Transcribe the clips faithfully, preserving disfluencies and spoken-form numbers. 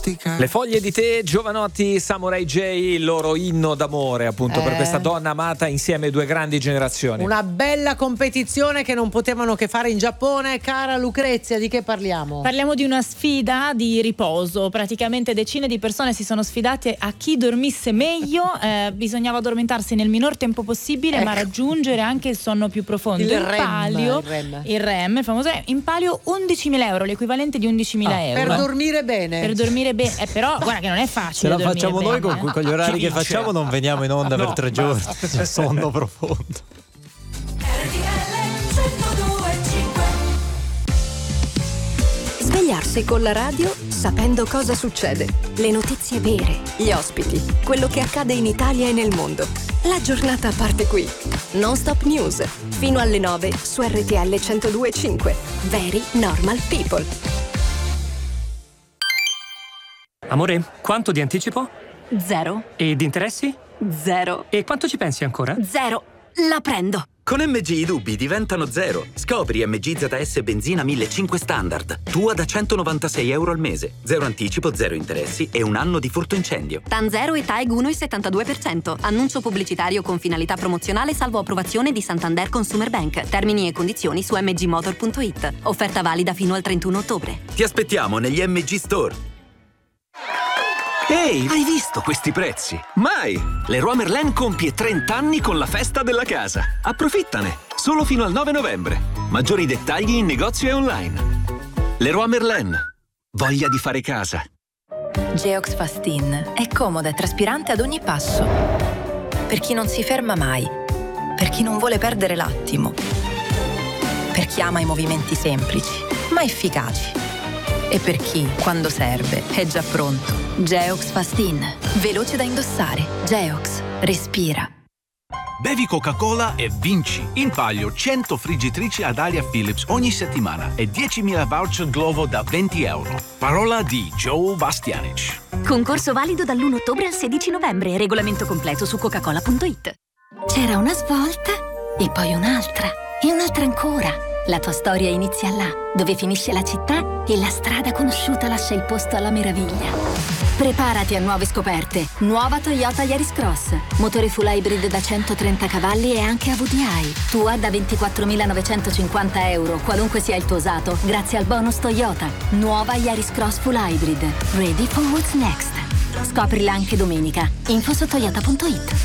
romantica. Le foglie di tè, Jovanotti, Samurai J, il loro inno d'amore appunto Eh. per questa donna amata insieme a due grandi generazioni. Una bella competizione che non potevano che fare in Giappone. Cara Lucrezia, di che parliamo? Parliamo di una sfida di riposo. Praticamente decine di persone si sono sfidate a chi dormisse meglio. Eh, bisognava addormentarsi nel minor tempo possibile, Ecco. ma raggiungere anche il sonno più profondo. Il in REM, palio, il REM. il REM, il famoso REM, in palio undicimila euro, l'equivalente di undicimila Ah, euro. per dormire bene. Per dormire bene. Eh, però guarda che non è facile. Se la dormire facciamo bene, noi con, eh. con gli orari Chi che dice? facciamo non veniamo in onda No, per tre basta. giorni. Sonno profondo. Svegliarsi con la radio sapendo cosa succede, le notizie vere, gli ospiti, quello che accade in Italia e nel mondo. La giornata parte qui. Non Stop News, fino alle nove su R T L centodue e cinque. Very Normal People. Amore, quanto di anticipo? Zero. E di interessi? Zero. E quanto ci pensi ancora? Zero. La prendo. Con M G i dubbi diventano zero. Scopri M G Z S benzina millecinquecento standard. Tua da centonovantasei euro al mese. Zero anticipo, zero interessi e un anno di furto incendio. TAN zero e TAEG uno virgola settantadue per cento. Annuncio pubblicitario con finalità promozionale salvo approvazione di Santander Consumer Bank. Termini e condizioni su m g motor punto i t. Offerta valida fino al trentuno ottobre. Ti aspettiamo negli M G Store. Ehi, hai visto questi prezzi? Mai! Leroy Merlin compie trenta anni con la festa della casa. Approfittane! Solo fino al nove novembre. Maggiori dettagli in negozio e online. Leroy Merlin. Voglia di fare casa. Geox Fastin è comoda e traspirante ad ogni passo. Per chi non si ferma mai. Per chi non vuole perdere l'attimo. Per chi ama i movimenti semplici, ma efficaci. E per chi, quando serve, è già pronto. Geox Fastin. Veloce da indossare. Geox. Respira. Bevi Coca-Cola e vinci! In palio cento friggitrici ad aria Philips ogni settimana e diecimila voucher Glovo da venti euro. Parola di Joe Bastianic. Concorso valido dall'primo ottobre al sedici novembre. Regolamento completo su coca cola punto i t. C'era una svolta e poi un'altra e un'altra ancora. La tua storia inizia là, dove finisce la città e la strada conosciuta lascia il posto alla meraviglia. Preparati a nuove scoperte. Nuova Toyota Yaris Cross. Motore full hybrid da centotrenta cavalli e anche a V D I. Tua da ventiquattromilanovecentocinquanta euro, qualunque sia il tuo usato, grazie al bonus Toyota. Nuova Yaris Cross full hybrid. Ready for what's next. Scoprila anche domenica. Info su toyota punto i t.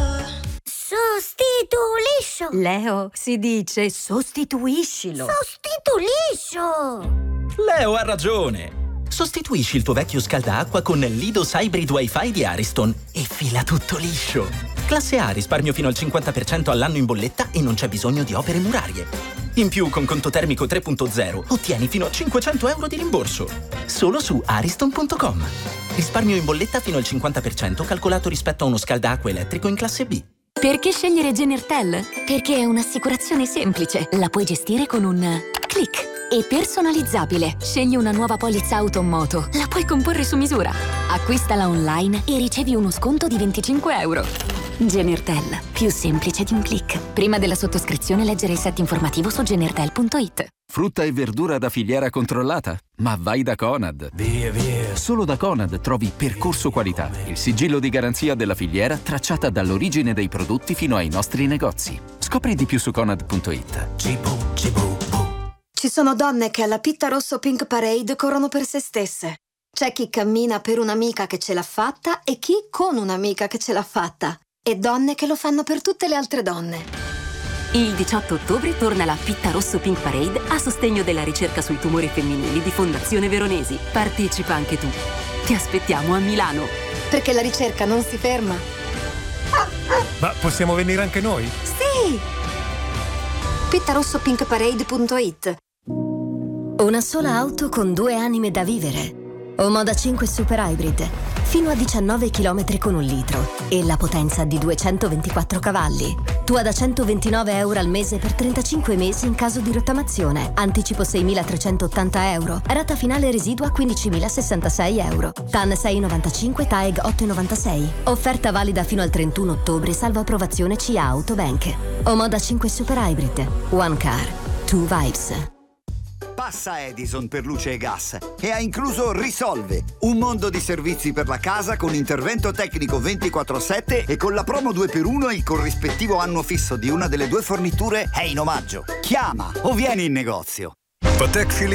Sostituliscio. Leo, si dice sostituiscilo. Sostituliscio. Leo ha ragione. Sostituisci il tuo vecchio scaldaacqua con l'Idos Hybrid Wi-Fi di Ariston e fila tutto liscio. Classe A, risparmio fino al cinquanta per cento all'anno in bolletta e non c'è bisogno di opere murarie. In più, con conto termico tre punto zero, ottieni fino a cinquecento euro di rimborso. Solo su ariston punto com. Risparmio in bolletta fino al cinquanta per cento calcolato rispetto a uno scaldaacqua elettrico in classe B. Perché scegliere Genertel? Perché è un'assicurazione semplice. La puoi gestire con un click. E personalizzabile. Scegli una nuova polizza auto o moto. La puoi comporre su misura. Acquistala online e ricevi uno sconto di venticinque euro. Genertel. Più semplice di un click. Prima della sottoscrizione leggere il set informativo su genertel punto i t. Frutta e verdura da filiera controllata? Ma vai da Conad! Via, via! Solo da Conad trovi Percorso Qualità, il sigillo di garanzia della filiera tracciata dall'origine dei prodotti fino ai nostri negozi. Scopri di più su conad punto i t. Cibo, cibo, bu. Ci sono donne che alla Pitta Rosso Pink Parade corrono per se stesse. C'è chi cammina per un'amica che ce l'ha fatta e chi con un'amica che ce l'ha fatta. E donne che lo fanno per tutte le altre donne. Il diciotto ottobre torna la Pitta Rosso Pink Parade a sostegno della ricerca sui tumori femminili di Fondazione Veronesi. Partecipa anche tu. Ti aspettiamo a Milano. Perché la ricerca non si ferma. Ma possiamo venire anche noi? Sì! pitta rosso pink parade punto i t. Una sola auto con due anime da vivere. Omoda cinque Super Hybrid. Fino a diciannove chilometri con un litro e la potenza di duecentoventiquattro cavalli. Tua da centoventinove euro al mese per trentacinque mesi in caso di rottamazione. Anticipo seimilatrecentottanta euro. Rata finale residua quindicimilasessantasei euro. TAN sei virgola novantacinque, TAEG otto virgola novantasei. Offerta valida fino al trentuno ottobre, salvo approvazione C A Autobank. Omoda cinque Super Hybrid. One car, two vibes. Passa Edison per luce e gas e ha incluso Risolve, un mondo di servizi per la casa con intervento tecnico ventiquattro sette e con la promo due per uno il corrispettivo anno fisso di una delle due forniture è in omaggio. Chiama o vieni in negozio. Patek Philippe